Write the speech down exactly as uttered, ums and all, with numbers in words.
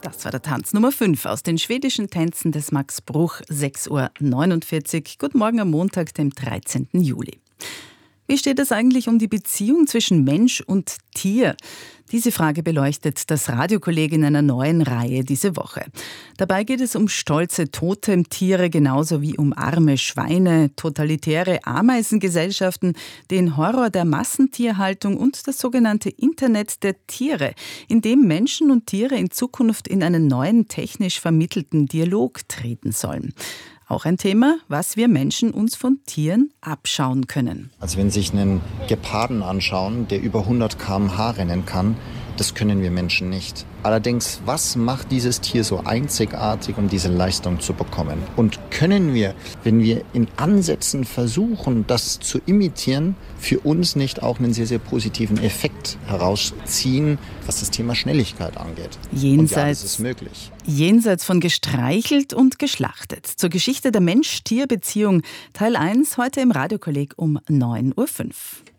Das war der Tanz Nummer fünf aus den schwedischen Tänzen des Max Bruch, sechs Uhr neunundvierzig. Guten Morgen am Montag, dem dreizehnten Juli. Wie steht es eigentlich um die Beziehung zwischen Mensch und Tier? Diese Frage beleuchtet das Radiokolleg in einer neuen Reihe diese Woche. Dabei geht es um stolze Totemtiere genauso wie um arme Schweine, totalitäre Ameisengesellschaften, den Horror der Massentierhaltung und das sogenannte Internet der Tiere, in dem Menschen und Tiere in Zukunft in einen neuen technisch vermittelten Dialog treten sollen. Auch ein Thema, was wir Menschen uns von Tieren abschauen können. Also wenn Sie sich einen Geparden anschauen, der über hundert Kilometer pro Stunde rennen kann, das können wir Menschen nicht. Allerdings, was macht dieses Tier so einzigartig, um diese Leistung zu bekommen? Und können wir, wenn wir in Ansätzen versuchen, das zu imitieren, für uns nicht auch einen sehr, sehr positiven Effekt herausziehen, was das Thema Schnelligkeit angeht? Jenseits, und ja, das ist möglich. Jenseits von gestreichelt und geschlachtet. Zur Geschichte der Mensch-Tier-Beziehung Teil eins heute im Radiokolleg um neun Uhr fünf.